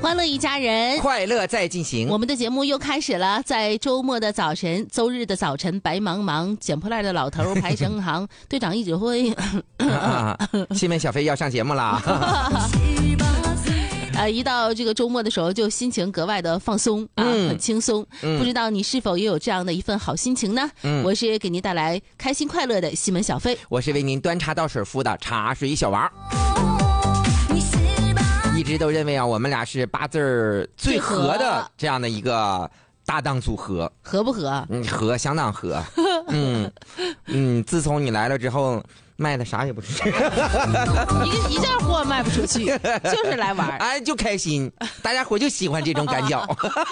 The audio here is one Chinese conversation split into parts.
欢乐一家人， 快乐在进行。 我们的节目又开始了，在周末的早晨，周日的早晨，白茫茫，捡破烂的老头排成行，队长一指挥。 西门小飞要上节目了。 一到这个周末的时候，就心情格外的放松啊，很轻松。不知道你是否也有这样的一份好心情呢？我是给您带来开心快乐的西门小飞， 我是为您端茶倒水服务的茶水小王。一直都认为啊，我们俩是八字最合的这样的一个搭档组合， 合不合？ 合，相当合。自从你来了之后，卖的啥也不是， 一件货卖不出去，就是来玩， 哎，就开心，大家伙就喜欢这种感觉。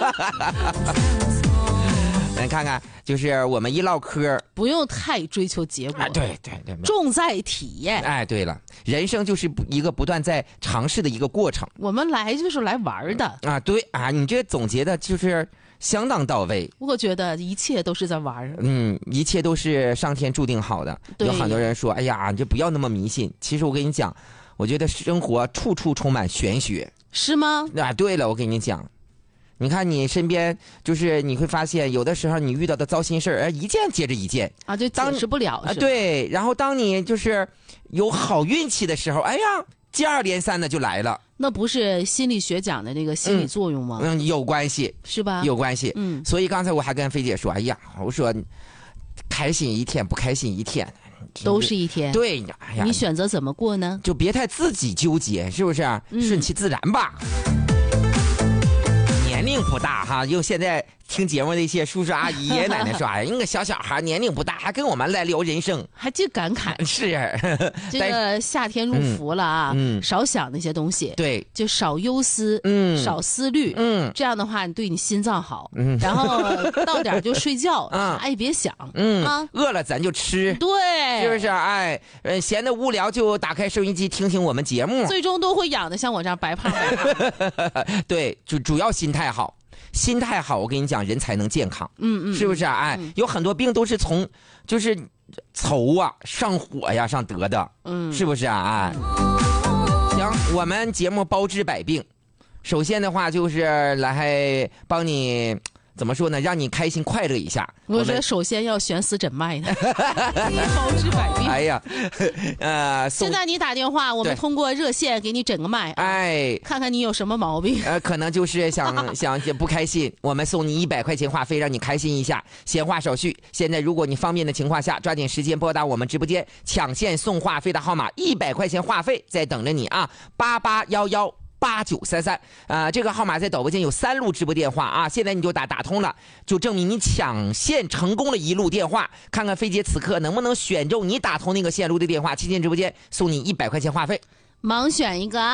来看看，就是我们一唠嗑， 不用太追求结果， 对， 重在体验。 哎，对了，人生就是一个不断在尝试的一个过程。 我们来就是来玩的啊，对啊，你这总结的就是相当到位。 我觉得一切都是在玩， 一切都是上天注定好的。有很多人说，哎呀，你就不要那么迷信。其实我跟你讲，我觉得生活处处充满玄学， 是吗？ 啊，对了，我跟你讲。你看你身边，就是你会发现，有的时候你遇到的糟心事儿，一件接着一件啊，就解释不了。 对，然后当你就是有好运气的时候，哎呀，接二连三的就来了。 那不是心理学讲的那个心理作用吗？ 有关系， 是吧？ 有关系。所以刚才我还跟菲姐说，哎呀，我说开心一天，不开心一天， 都是一天。 对，哎呀， 你选择怎么过呢？ 就别太自己纠结，是不是？顺其自然吧。年龄不大哈，用现在听节目的一些叔叔阿姨、爷爷奶奶说，哎，那个小孩年龄不大，还跟我们来聊人生， 还就感慨。 是， 这个夏天入伏了啊，少想那些东西， 对， 就少忧思，少思虑，这样的话，你对你心脏好，然后到点就睡觉，啥也别想， 饿了咱就吃， 对， 是不是？哎，闲得无聊就打开收音机听听我们节目， 最终都会养的像我这样白胖。 对，主要心态好。心态好，我跟你讲，人才能健康，是不是啊？哎，有很多病都是从就是愁啊、上火呀上得的，是不是啊？哎，行，我们节目包治百病。首先的话就是来帮你怎么说呢，让你开心快乐一下。 我觉得首先要悬丝诊脉的，包治百病。 哎呀， 现在你打电话，我们通过热线给你诊个脉， 哎， 看看你有什么毛病。 可能就是想不开心，我们送你100块钱话费，让你开心一下。闲话少叙，现在如果你方便的情况下，抓紧时间拨打我们直播间抢现送话费的号码，100块钱话费在等着你啊！88118933，这个号码在导播间有3路直播电话啊，现在你就打通了，就证明你抢线成功了1路电话。看看菲姐此刻能不能选中你打通那个线路的电话，进直播间送你100块钱话费， 盲选一个啊。